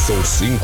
São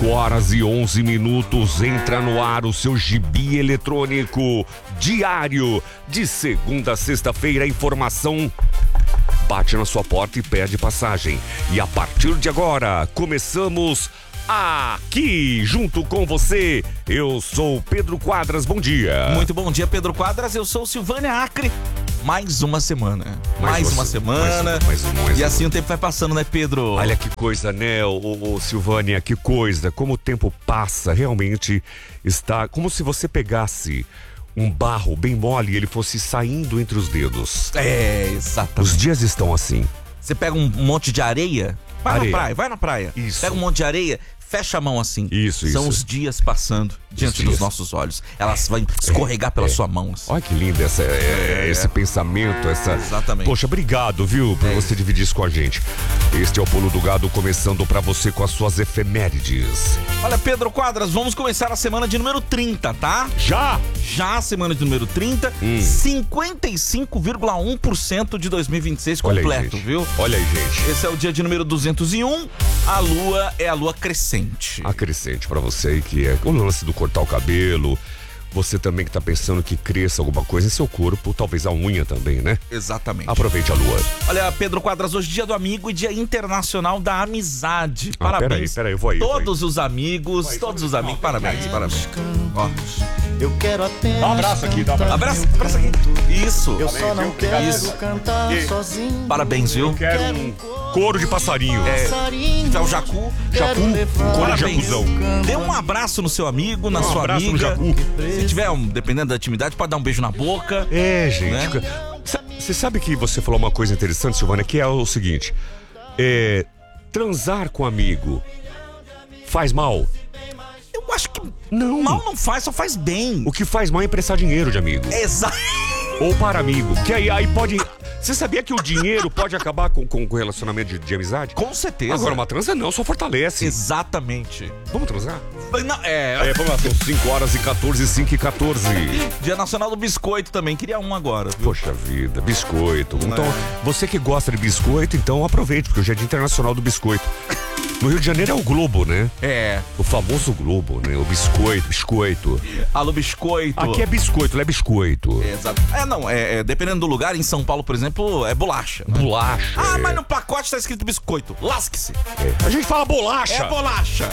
5h11. Entra no ar o seu gibi eletrônico diário. De segunda a sexta-feira, a informação bate na sua porta e pede passagem. E a partir de agora, começamos aqui junto com você. Eu sou Pedro Quadras, bom dia. Muito bom dia, Pedro Quadras. Eu sou Silvânia Acre. Mais uma semana. Mais uma semana. E assim o tempo vai passando, né, Pedro? Olha que coisa, né, ô Silvânia, que coisa. Como o tempo passa, realmente está como se você pegasse um barro bem mole e ele fosse saindo entre os dedos. É, exatamente. Os dias estão assim. Você pega um monte de areia, vai na praia. Isso. Pega um monte de areia, fecha a mão assim. Isso. São os dias passando diante dos nossos olhos. Elas vão escorregar pela sua mão. Assim. Olha que lindo esse pensamento, Exatamente. Poxa, obrigado, viu, por você dividir isso com a gente. Este é o Pulo do Gado, começando pra você com as suas efemérides. Olha, Pedro Quadras, vamos começar a semana de número 30, tá? Já a semana de número 30, 55,1% de 2026 completo, viu? Olha aí, gente. Esse é o dia de número 201, a lua é a lua crescente. A crescente pra você aí, que é o lance do cortar o cabelo. Você também que tá pensando que cresça alguma coisa em seu corpo, talvez a unha também, né? Exatamente. Aproveite a lua. Olha, Pedro Quadras, hoje dia do amigo e dia internacional da amizade. Parabéns. Peraí, eu vou aí. Todos os amigos, parabéns. Ó. Eu quero apenas Dá um abraço aqui, Abraça aqui. Isso. Eu só não quero Isso. cantar sozinho. Parabéns, viu? Quero um couro de passarinho. É o Jacu. Couro de Parabéns. jacuzão. Dê um abraço no seu amigo, na Um sua abraço no amiga. jacu. Se tiver, dependendo da intimidade, pode dar um beijo na boca. É, gente. Né? Você sabe que você falou uma coisa interessante, Silvânia, que é o seguinte: transar com amigo faz mal? Eu acho que Não. mal não faz, só faz bem. O que faz mal é emprestar dinheiro de amigo. Exato. Ou para amigo. Que aí pode. Você sabia que o dinheiro pode acabar com o relacionamento de amizade? Com certeza. Agora, uma transa não, só fortalece. Exatamente. Vamos transar? Não, Vamos lá, são 5h14, 5h14. Dia Nacional do Biscoito também, queria um agora, viu? Poxa vida, biscoito. Então, você que gosta de biscoito, então aproveite, porque hoje é Dia Internacional do Biscoito. No Rio de Janeiro é o Globo, né? É. O famoso Globo, né? O biscoito. Alô, biscoito. Aqui é biscoito, não é biscoito. Exato. Dependendo do lugar, em São Paulo, por exemplo, é bolacha. Bolacha. Mas no pacote tá escrito biscoito. Lasque-se. A gente fala bolacha. É bolacha.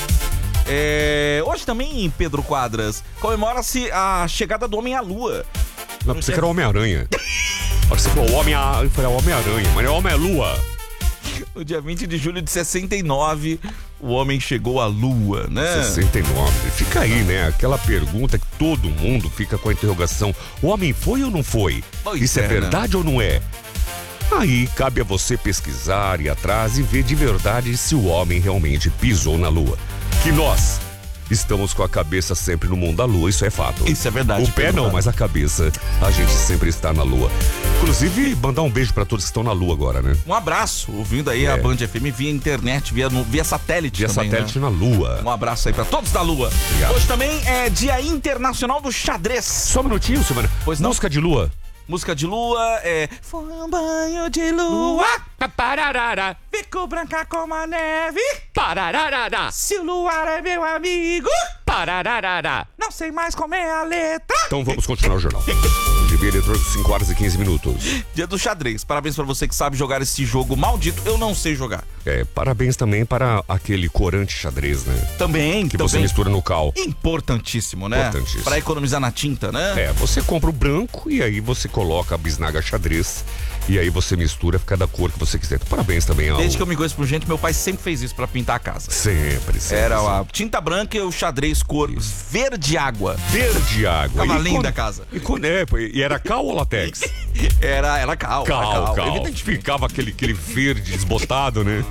Hoje também, Pedro Quadras, comemora-se a chegada do homem à lua. Não, você quer o Homem-Aranha. Você falou eu falei Homem-Aranha, mas não é Homem-Lua. No dia 20 de julho de 69, o homem chegou à lua, né? 69. Fica aí, né? Aquela pergunta que todo mundo fica com a interrogação: o homem foi ou não foi? Pois Isso é né? verdade ou não é? Aí cabe a você pesquisar, ir atrás e ver de verdade se o homem realmente pisou na lua. Que nós estamos com a cabeça sempre no mundo da lua, isso é fato. Isso é verdade. O pé Pedro não, Quadras. mas a cabeça, a gente sempre está na lua. Inclusive, mandar um beijo pra todos que estão na lua agora, né? Um abraço, ouvindo aí a Band FM via internet, via satélite Dia também, satélite né? na lua. Um abraço aí pra todos da lua. Obrigado. Hoje também é Dia Internacional do Xadrez. Só um minutinho, Silvana. Pois não? Música de lua. Música de lua Foi um banho de lua, Pararara. ficou branca como a neve. Pararara. Se o luar é meu amigo, Pararara. não sei mais como é a letra. Então vamos continuar o jornal. GB eletrônico, 5h15. Dia do xadrez. Parabéns pra você que sabe jogar esse jogo maldito. Eu não sei jogar. Parabéns também para aquele corante xadrez, né? Também, Que você mistura no cal. Importantíssimo, né? Importantíssimo. Pra economizar na tinta, né? Você compra o branco e aí você coloca a bisnaga xadrez e aí você mistura, fica da cor que você quiser. Então, parabéns também ao... Desde que eu me conheço por gente, meu pai sempre fez isso pra pintar a casa. Sempre. Era a tinta branca e o xadrez cor verde água. Verde água. Tava E linda quando- a casa. E era cal ou latex? Era cal. Cal. Evidentemente. Ficava aquele verde desbotado, né?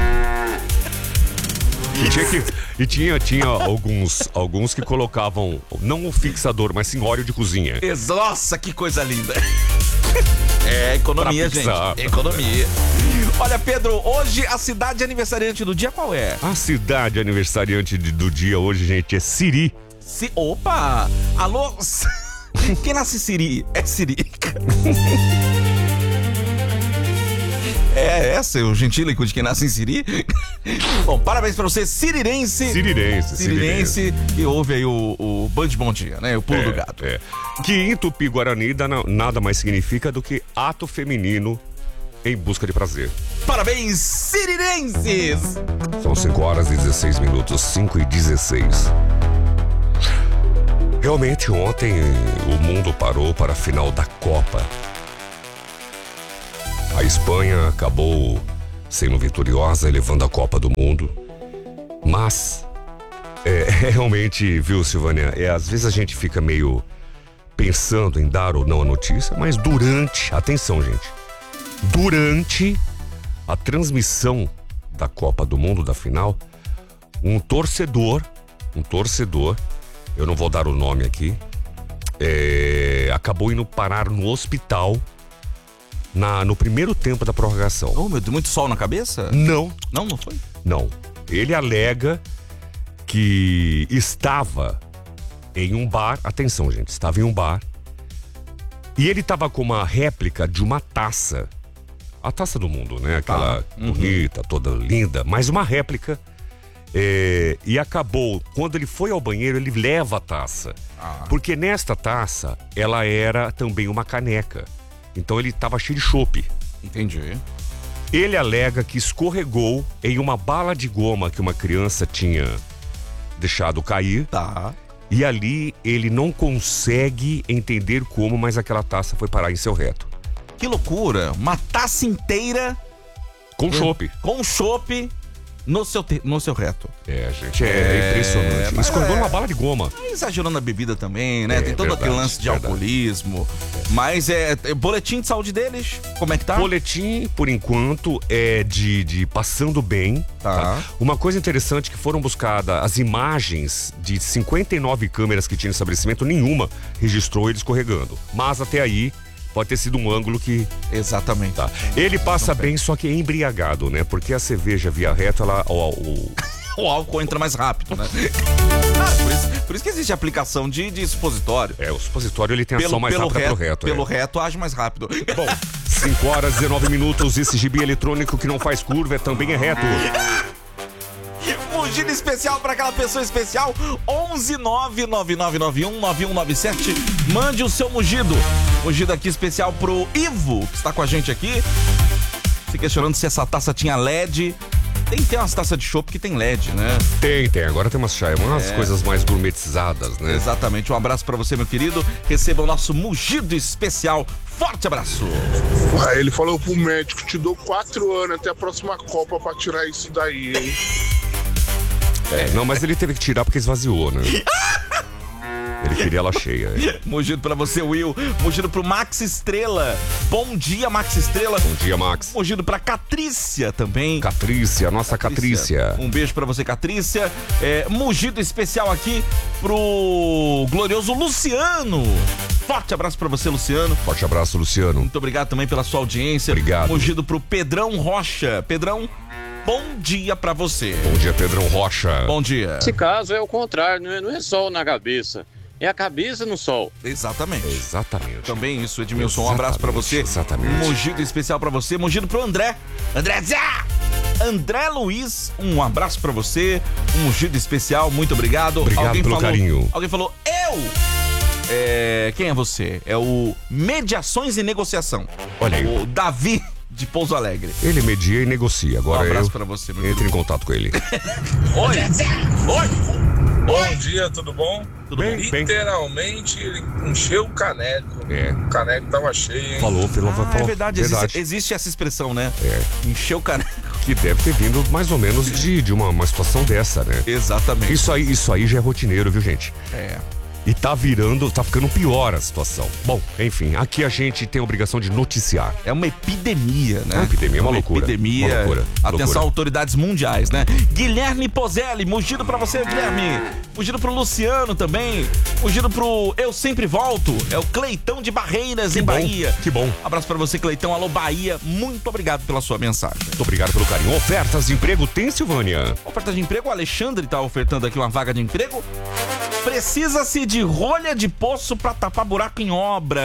Tinha alguns que colocavam não o fixador, mas sim óleo de cozinha. Nossa, que coisa linda. Economia, Pra gente. fixar. Economia. Olha, Pedro, hoje a cidade aniversariante do dia qual é? A cidade aniversariante do dia hoje, gente, é Siri. Opa! Alô? Quem nasce Siri é Sirica. É essa, o gentílico de quem nasce em Siri. Bom, parabéns pra você, Sirirense. Sirirense, que ouve aí o Band Bom Dia, né? O pulo do gato. Que em Tupi-Guarani nada mais significa do que ato feminino em busca de prazer. Parabéns, sirirenses! São 5h16, 5h16. Realmente ontem o mundo parou para a final da Copa. A Espanha acabou sendo vitoriosa e levando a Copa do Mundo. Mas, realmente, viu, Silvânia, às vezes a gente fica meio pensando em dar ou não a notícia, mas atenção, gente, durante a transmissão da Copa do Mundo, da final, um torcedor, eu não vou dar o nome aqui, acabou indo parar no hospital no primeiro tempo da prorrogação. Oh, meu Deus, muito sol na cabeça? Não. Não foi? Não. Ele alega que estava em um bar, atenção, gente, estava em um bar, e ele estava com uma réplica de uma taça. A taça do mundo, né? Aquela bonita, toda linda, mas uma réplica. E acabou, quando ele foi ao banheiro, ele leva a taça. Porque nesta taça, ela era também uma caneca. Então ele estava cheio de chope. Entendi. Ele alega que escorregou em uma bala de goma que uma criança tinha deixado cair. Tá. E ali ele não consegue entender como, mas aquela taça foi parar em seu reto. Que loucura! Uma taça inteira com chope. Com chope no seu reto. Gente, é impressionante. Escorregou numa bala de goma. Exagerando a bebida também, né? Tem todo aquele lance de alcoolismo. Mas boletim de saúde deles, como é que tá? Boletim, por enquanto, é de passando bem. Tá. Uma coisa interessante que foram buscadas as imagens de 59 câmeras que tinha no estabelecimento, nenhuma registrou ele escorregando. Mas até aí, pode ter sido um ângulo que... Exatamente. Tá. Ele passa bem, só que é embriagado, né? Porque a cerveja via reto, ela... O álcool entra mais rápido, né? Por isso que existe a aplicação de supositório. O supositório ele tem ação mais rápida pro reto. Pelo reto age mais rápido. Bom, 5h19, esse gibi eletrônico que não faz curva também é reto. Mugido especial para aquela pessoa especial, 11999919197. Mande o seu mugido. Mugido aqui especial pro Ivo, que está com a gente aqui, se questionando se essa taça tinha LED. Tem umas taças de chopp que tem LED, né? Tem. Agora tem umas coisas mais gourmetizadas, né? Exatamente. Um abraço pra você, meu querido. Receba o nosso mugido especial. Forte abraço. Ele falou pro médico, te dou 4 anos até a próxima Copa pra tirar isso daí, hein? Não, mas ele teve que tirar porque esvaziou, né? Ele queria ela cheia. Mugido pra você, Will. Mugido pro Max Estrela. Bom dia, Max Estrela. Bom dia, Max. Mugido pra Catrícia também. Catrícia, nossa Catrícia. Um beijo pra você, Catrícia. Mugido especial aqui pro glorioso Luciano. Forte abraço pra você, Luciano. Forte abraço, Luciano. Muito obrigado também pela sua audiência. Obrigado. Mugido pro Pedrão Rocha. Pedrão, bom dia pra você. Bom dia, Pedrão Rocha. Bom dia. Nesse caso é o contrário, não é sol na cabeça. É a cabeça no sol. Exatamente. Também isso, Edmilson. Um abraço pra você. Exatamente. Mugido especial pra você. Mugido pro André. André Luiz, um abraço pra você. Um mugido especial, muito obrigado. Obrigado pelo carinho. Alguém falou, quem é você? É o Mediações e Negociação. Olha aí. O Davi de Pouso Alegre. Ele media e negocia. Agora um abraço pra você, meu Entre em contato com ele. Oi. Bom dia, tudo bom? Tudo bem? Literalmente, ele encheu o caneco. O caneco tava cheio, hein? Falou. É verdade. Existe essa expressão, né? Encheu o caneco. Que deve ter vindo mais ou menos de uma situação dessa, né? Exatamente. Isso aí já é rotineiro, viu, gente? E tá ficando pior a situação. Bom, enfim, aqui a gente tem a obrigação de noticiar. É uma epidemia, né? Uma epidemia, uma loucura. Epidemia. Uma loucura. Atenção, autoridades mundiais, né? Guilherme Pozelli, mugido pra você, Guilherme. Mugido pro Luciano também. Mugido pro Eu Sempre Volto. É o Cleitão de Barreiras, Bahia. Que bom. Abraço pra você, Cleitão. Alô, Bahia. Muito obrigado pela sua mensagem. Muito obrigado pelo carinho. Ofertas de emprego tem, Silvânia? Oferta de emprego, o Alexandre tá ofertando aqui uma vaga de emprego. Precisa-se de rolha de poço para tapar buraco em obra.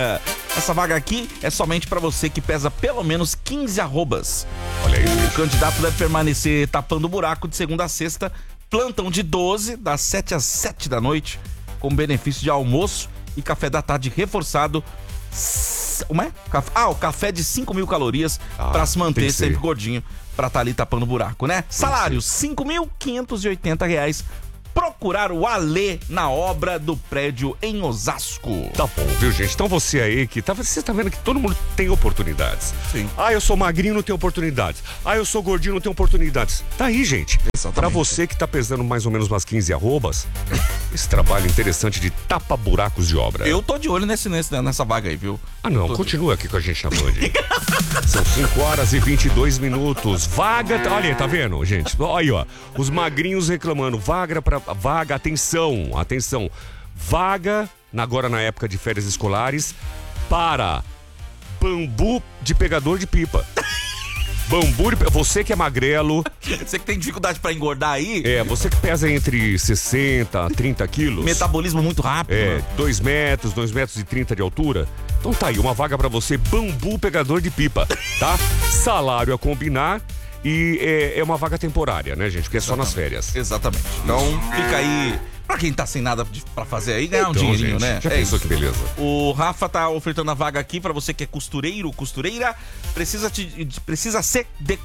Essa vaga aqui é somente para você que pesa pelo menos 15 arrobas. Olha aí, O candidato deve permanecer tapando o buraco de segunda a sexta, plantão de 12, das 7 às 7 da noite, com benefício de almoço e café da tarde reforçado. Como é? O café de 5.000 calorias para se manter sempre gordinho, para estar ali tapando o buraco, né? Salário, R$ 5.580. Procurar o Alê na obra do prédio em Osasco. Tá bom, viu, gente? Então você aí que você tá vendo que todo mundo tem oportunidades. Sim. Ah, eu sou magrinho, não tenho oportunidades. Ah, eu sou gordinho, não tenho oportunidades. Tá aí, gente. Exatamente. Pra você que tá pesando mais ou menos umas 15 arrobas, esse trabalho interessante de tapa-buracos de obra. Eu tô de olho nessa vaga aí, viu? Ah, não, continua aqui com a gente na Band. São 5 horas e 22 minutos. Vaga, olha, tá vendo, gente? Olha aí, ó. Os magrinhos reclamando. Vaga, atenção. Vaga, agora na época de férias escolares, para bambu de pegador de pipa. Bambu de pipa. Você que é magrelo. Você que tem dificuldade pra engordar aí. Você que pesa entre 60 a 30 quilos. Metabolismo muito rápido. 2 metros e 30 de altura. Então tá aí, uma vaga pra você, bambu pegador de pipa, tá? Salário a combinar e é uma vaga temporária, né, gente? Porque é só nas férias. Exatamente. Então fica aí, pra quem tá sem nada pra fazer aí, ganhar um dinheirinho, gente, né? Já pensou isso. que beleza? O Rafa tá ofertando a vaga aqui pra você que é costureiro, costureira, precisa ser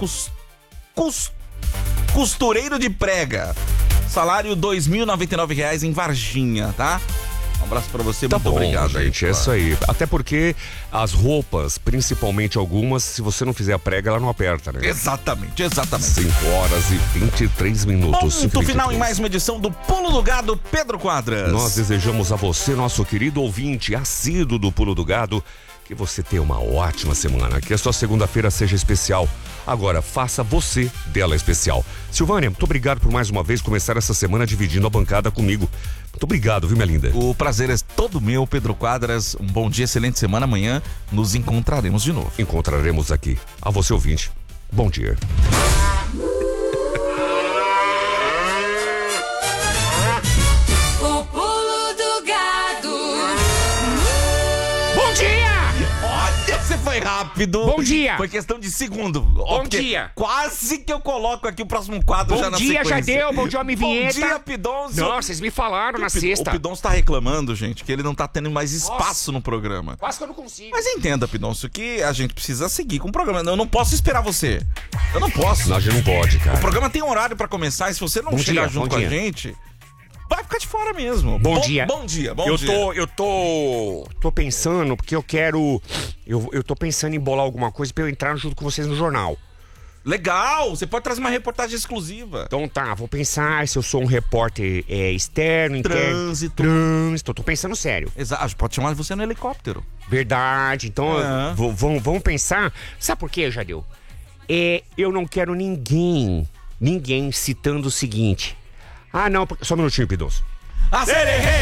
costureiro de prega. Salário R$ 2.099 em Varginha, tá? Um abraço pra você, Tá muito bom, obrigado. gente, é isso aí. Até porque as roupas, principalmente algumas, se você não fizer a prega, ela não aperta, né? Exatamente. 5 horas e 23 minutos. Ponto final em mais uma edição do Pulo do Gado, Pedro Quadras. Nós desejamos a você, nosso querido ouvinte, assíduo do Pulo do Gado, que você tenha uma ótima semana, que a sua segunda-feira seja especial. Agora, faça você dela especial. Silvânia, muito obrigado por mais uma vez começar essa semana dividindo a bancada comigo. Muito obrigado, viu, minha linda? O prazer é todo meu, Pedro Quadras. Um bom dia, excelente semana. Amanhã nos encontraremos de novo. Encontraremos aqui. A você, ouvinte. Bom dia. O Pulo do Gado. Bom dia! Olha, você foi rápido. Bom dia. Foi questão de segundo. Bom dia. Quase que eu coloco aqui o próximo quadro já na sequência. Bom dia, já deu. Bom dia, homem vinheta. Bom dia, Pidoncio. Nossa, vocês me falaram na sexta. O Pidoncio tá reclamando, gente, que ele não tá tendo mais espaço no programa. Quase que eu não consigo. Mas entenda, Pidoncio, que a gente precisa seguir com o programa. Eu não posso esperar você. Eu não posso. Não, a gente não pode, cara. O programa tem um horário pra começar e se você não Bom chegar dia, junto bom com dia. a gente, vai ficar de fora mesmo. Bom dia. Bom dia, bom Eu dia. tô pensando, porque eu quero... Eu tô pensando em bolar alguma coisa pra eu entrar junto com vocês no jornal. Legal, você pode trazer uma reportagem exclusiva. Então tá, vou pensar se eu sou um repórter externo, interno. Trânsito, tô pensando sério. Exato, pode chamar você no helicóptero. Verdade, então vamos pensar. Sabe por quê, Jadeu? Eu não quero ninguém citando o seguinte. Ah, não, só um minutinho, Pidoncio. Acererê!